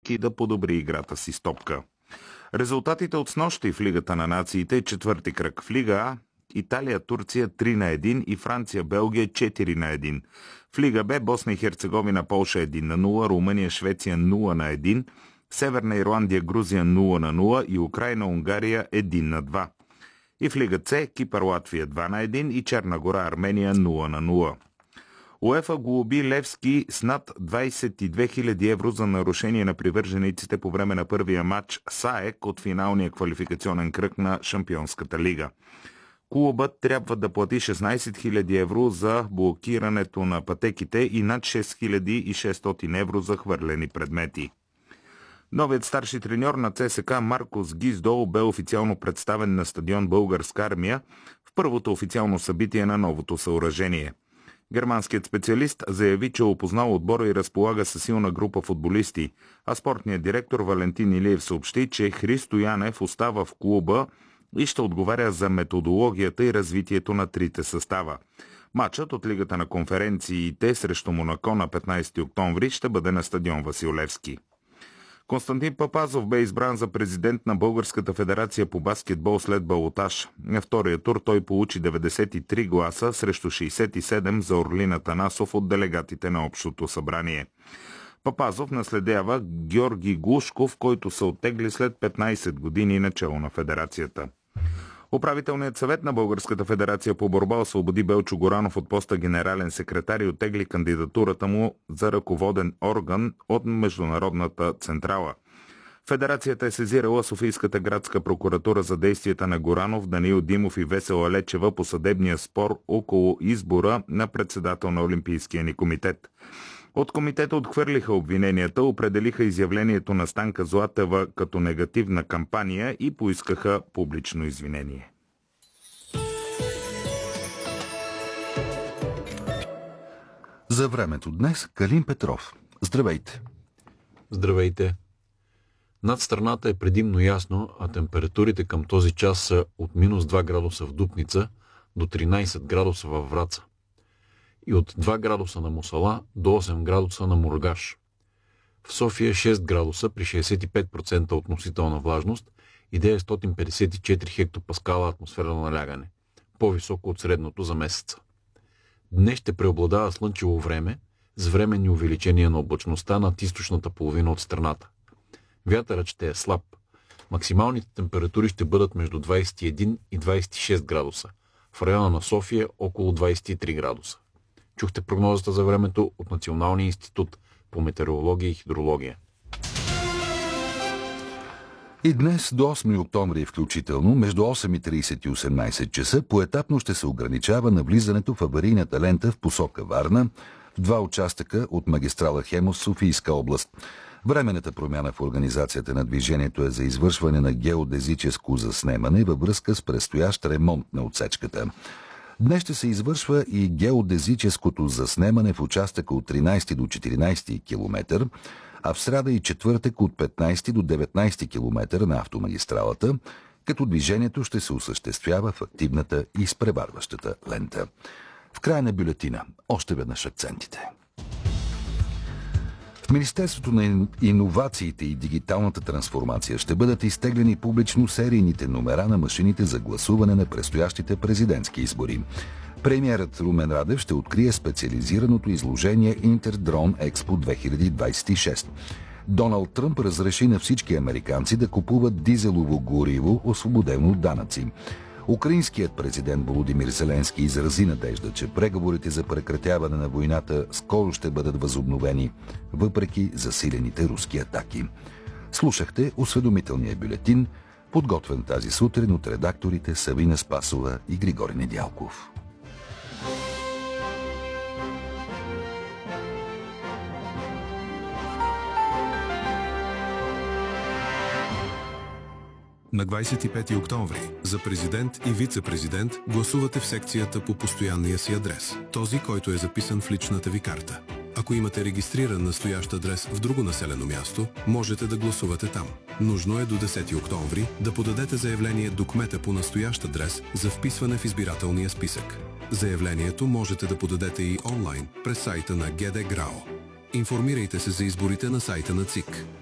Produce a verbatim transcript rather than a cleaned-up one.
Сити да подобри играта си с топка. Резултатите от снощи в Лигата на нациите, четвърти кръг в Лига А, Италия, Турция три на едно и Франция, Белгия четири на едно. В Лига Б, Босна и Херцеговина, Полша едно на нула, Румъния, Швеция нула на едно, Северна Ирландия, Грузия нула на нула и Украйна, Унгария едно на два. И в Лига С, Кипър, Латвия два на едно и Черна гора, Армения нула на нула. УЕФА глоби Левски с над двадесет и две хиляди евро за нарушение на привържениците по време на първия матч с АЕК от финалния квалификационен кръг на Шампионската лига. Клубът трябва да плати шестнадесет хиляди евро за блокирането на пътеките и над шест хиляди и шестстотин евро за хвърлени предмети. Новият старши треньор на ЦСКА Маркос Гиздол бе официално представен на стадион Българска армия в първото официално събитие на новото съоръжение. Германският специалист заяви, че опознал отбора и разполага със силна група футболисти, а спортният директор Валентин Илиев съобщи, че Христо Янев остава в клуба и ще отговаря за методологията и развитието на трите състава. Матчът от Лигата на конференциите срещу Монако на петнадесети октомври ще бъде на стадион Васил Левски. Константин Папазов бе избран за президент на Българската федерация по баскетбол след балотаж. На втория тур той получи деветдесет и три гласа срещу шейсет и седем за Орлин Атанасов от делегатите на Общото събрание. Папазов наследява Георги Глушков, който се оттегли след петнадесет години начало на федерацията. Управителният съвет на Българската федерация по борба освободи Белчо Горанов от поста генерален секретар и оттегли кандидатурата му за ръководен орган от Международната централа. Федерацията е сезирала Софийската градска прокуратура за действията на Горанов, Даниил Димов и Весела Лечева по съдебния спор около избора на председател на Олимпийския ни комитет. От комитета отхвърлиха обвиненията, определиха изявлението на Станка Златева като негативна кампания и поискаха публично извинение. За времето днес Калин Петров. Здравейте! Здравейте! Над страната е предимно ясно, а температурите към този час са от минус два градуса в Дупница до тринадесет градуса във Враца и от два градуса на Мусала до осем градуса на Мургаш. В София шест градуса при шейсет и пет процента относителна влажност и деветстотин петдесет и четири хектопаскала атмосферно налягане, по-високо от средното за месеца. Днес ще преобладава слънчево време с временни увеличения на облачността над източната половина от страната. Вятърът ще е слаб. Максималните температури ще бъдат между двадесет и един и двадесет и шест градуса. В района на София около двадесет и три градуса. Чухте прогнозата за времето от Националния институт по метеорология и хидрология. И днес до осми октомври включително, между осем и тридесет и осемнадесет часа, поетапно ще се ограничава навлизането в аварийната лента в посока Варна, в два участъка от магистрала Хемус, Софийска област. Временната промяна в организацията на движението е за извършване на геодезическо заснемане във връзка с предстоящ ремонт на отсечката. Днес ще се извършва и геодезическото заснемане в участъка от тринадесети до четиринадесети километър, а в сряда и четвъртък от петнадесети до деветнадесети километър на автомагистралата, като движението ще се осъществява в активната и изпреварващата лента. В края на бюлетина още веднъж акцентите. В Министерството на иновациите и дигиталната трансформация ще бъдат изтеглени публично серийните номера на машините за гласуване на предстоящите президентски избори. Премиерът Румен Радев ще открие специализираното изложение Интердрон Експо две хиляди двадесет и шеста. Доналд Тръмп разреши на всички американци да купуват дизелово гориво, освободено от данъци. Украинският президент Володимир Зеленски изрази надежда, че преговорите за прекратяване на войната скоро ще бъдат възобновени, въпреки засилените руски атаки. Слушахте осведомителния бюлетин, подготвен тази сутрин от редакторите Савина Спасова и Григорий Недялков. На двадесет и пети октомври за президент и вице-президент гласувате в секцията по постоянния си адрес, този, който е записан в личната ви карта. Ако имате регистриран настоящ адрес в друго населено място, можете да гласувате там. Нужно е до десети октомври да подадете заявление до кмета по настоящ адрес за вписване в избирателния списък. Заявлението можете да подадете и онлайн през сайта на ГД ГРАО. Информирайте се за изборите на сайта на ЦИК.